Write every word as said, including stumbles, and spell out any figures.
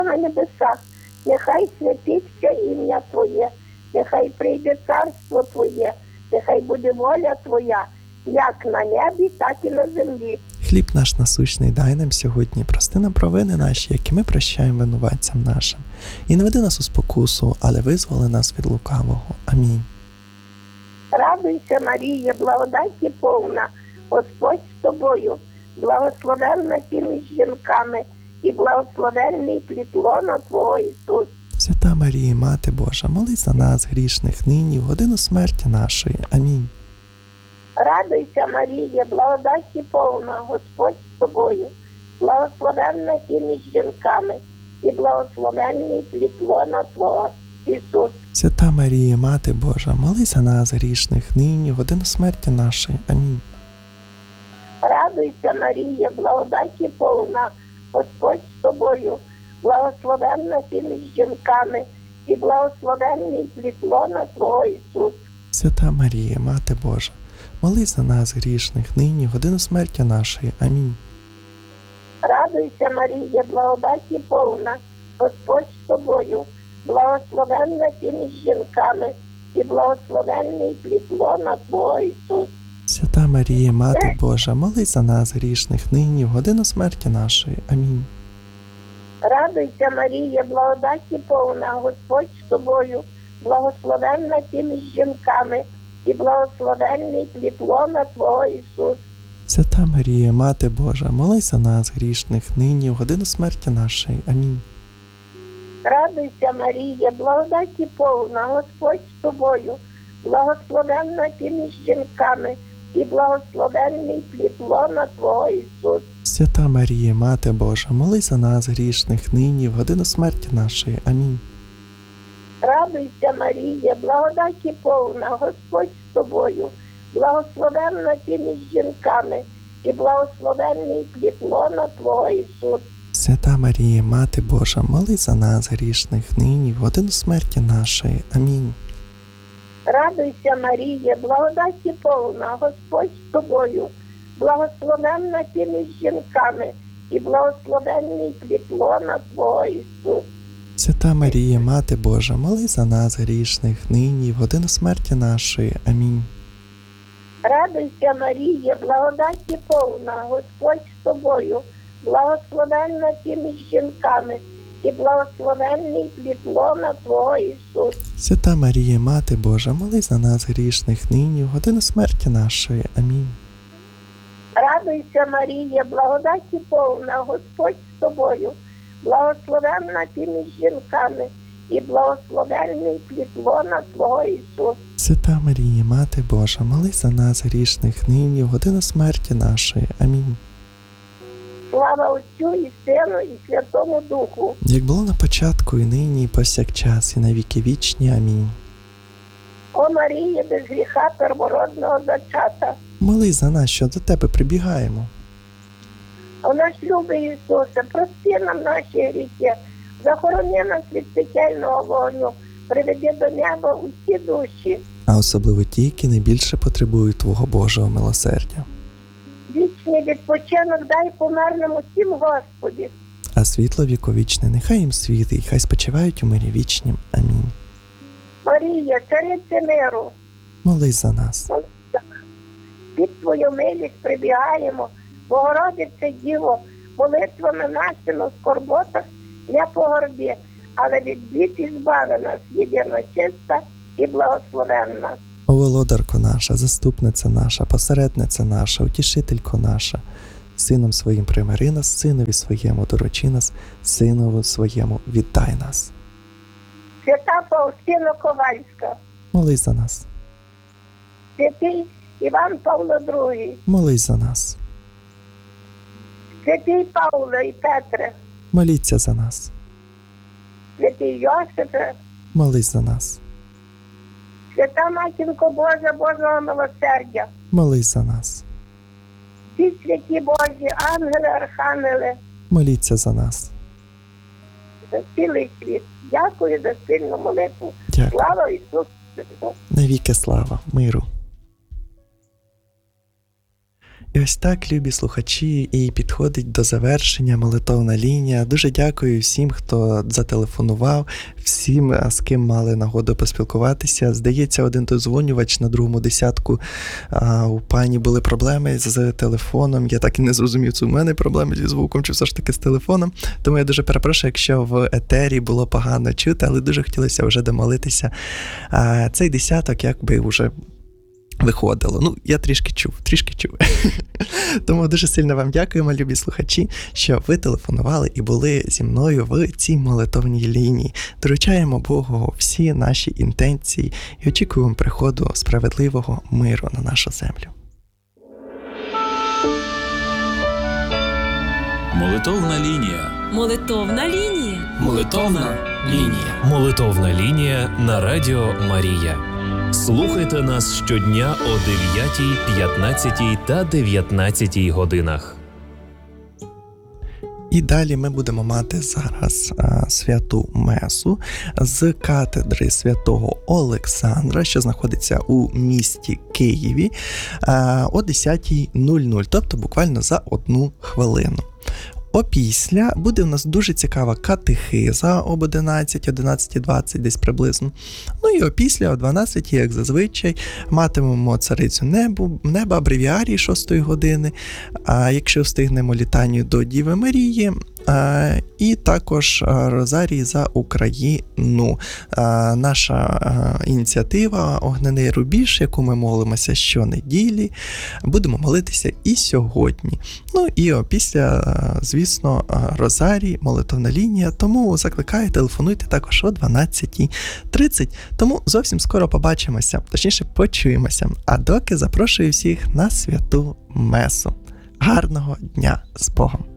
на небесах, нехай святиться ім'я Твоє, нехай прийде царство Твоє, нехай буде воля Твоя, як на небі, так і на землі. Хліб наш насущний дай нам сьогодні, прости нам провини наші, які ми прощаємо винуватцям нашим. І не веди нас у спокусу, але визволи нас від лукавого. Амінь. Радуйся, Марія, благодаті повна, Господь з тобою, благословенна ти між жінками, і благословенний плід лона Твого Ісус. Свята Марія, Мати Божа, молись за нас, грішних, нині, в годину смерті нашої. Амінь. Радуйся, Марія, благодаті повна, Господь з тобою, благословенна ти між жінками, і благословенний плід лона Твого Ісус. Свята Марія, Мати Божа, молись за нас, грішних, нині, в годину смерті нашої. Амінь. Радуйся, Марія, благодаті повна, Господь з тобою, благословенна ти між жінками, і благословенний плід лона Твого Ісус. Свята Марія, Мати Божа, молись за нас, грішних, нині, в годину смерті нашої. Амінь. Радуйся, Марія, благодаті повна, Господь з тобою, благословенна ти між жінками, і благословенний плід лона Твого Ісус. Свята Марія, Мати Божа, молись за нас, грішних, нині, в годину смерті нашої. Амінь. Радуйся, Марія, благодаті повна, Господь з тобою, благословенна ти між жінками, і благословенний плід лона Твого Ісус. Свята Марія, Мати Божа, молись за нас, грішних, нині, в годину смерті нашої. Амінь. Радуйся, Марія, благодаті повна, Господь з тобою, благословенна ти між жінками, і благословенний плід лона Твого Ісус. Свята Марія, Мати Божа, молись за нас, грішних, нині, в годину смерті нашої. Амінь. Радуйся, Марія, благодаті повна, Господь з тобою, благословенна ти між жінками, і благословенний плід лона Твого Ісус. Свята Марія, Мати Божа, молись за нас, грішних, нині, в годину смерті нашої. Амінь. Радуйся, Марія, благодаті повна, Господь з тобою, благословенна ти між жінками, і благословенний плід лона Твого Ісус. Свята Марія, Мати Божа, молись за нас, грішних, нині, в годину смерті нашої. Амінь. Радуйся, Марія, благодаті повна, Господь з тобою, благословенна ти між жінками, і благословенний плід лона Твого Ісус. Свята Марія, Мати Божа, молись за нас, грішних, нині, в годину смерті нашої. Амінь. Радуйся, Марія, благодаті повна, Господь з тобою, благословенна ти між жінками, і благословенний плід лона Твого Ісус. Свята Марія, Мати Божа, молись за нас, грішних, нині, в годину смерті нашої. Амінь. Слава Отцю і Сину, і Святому Духу. Як було на початку, і нині, і повсякчас, і на віки вічні. Амінь. О Марія, без гріха первородного зачата, Молись за нас, що до Тебе прибігаємо. о наш любий Ісусе, прости нам наші гріхи, захорони нас від пекельного вогню, приведи до неба усі душі. А особливо ті, які найбільше потребують Твого Божого милосердя. Вічний відпочинок дай померлим усім, Господі. А світло віковічне нехай їм світить, і хай спочивають у мирі вічнім. Амінь. Марія, цариця миру, Молись за нас. під Твою милість прибігаємо, Богородице Діво, молитвами нашими в скорботах не погорди, але від бід і збави нас, єдино чиста і благословенна. О, володарко наша, заступниця наша, посередниця наша, утішителько наша, Сином своїм примири нас, Синові своєму доручи нас, Синову своєму віддай нас. Свята Фаустина Ковальська, Молись за нас. святий Іван Павло другий, Молись за нас. святий Павло і Петре, Моліться за нас. святий Йосипе, Молись за нас. свята Матінко Божа Божого милосердя, Молись за нас. всі святі Божі, ангели, архангели, Моліться за нас. за цілий світ. Дякую за спільну молитву. Дякую. Слава Ісусу Христу! Навіки слава, миру. І ось так, любі слухачі, і підходить до завершення молитовна лінія. Дуже дякую всім, хто зателефонував, всім, з ким мали нагоду поспілкуватися. Здається, один дозвонювач на другому десятку, а, у пані були проблеми з телефоном. Я так і не зрозумів, це у мене проблеми зі звуком, чи все ж таки з телефоном. Тому я дуже перепрошую, якщо в етері було погано чути, але дуже хотілося вже домолитися. А, цей десяток якби вже виходило. Ну, я трішки чув, трішки чув. Тому дуже сильно вам дякуємо, любі слухачі, що ви телефонували і були зі мною в цій молитовній лінії. Доручаємо Богу всі наші інтенції і очікуємо приходу справедливого миру на нашу землю. Молитовна лінія. Молитовна лінія. Молитовна лінія. Молитовна лінія на Радіо Марія. Слухайте нас щодня о дев'ятій, п'ятнадцятій та дев'ятнадцятій годинах. І далі ми будемо мати зараз а, святу месу з катедри святого Олександра, що знаходиться у місті Києві, а, о десятій нуль нуль, тобто буквально за одну хвилину. Опісля буде в нас дуже цікава катехиза об одинадцятій, одинадцятій двадцять десь приблизно. Ну і опісля о дванадцятій, як зазвичай, матимемо царицю небу, неба, абревіарії шостої години, а якщо встигнемо літанню до Діви Марії, а, і також а, Розарій за Україну. А, наша а, ініціатива «Огнений рубіж», яку ми молимося щонеділі, будемо молитися і сьогодні. Ну і опісля, звісно, Розарій, молитовна лінія, тому закликаю, телефонуйте також о дванадцятій тридцять. Тому зовсім скоро побачимося, точніше почуємося. А доки запрошую всіх на святу месу. Гарного дня з Богом!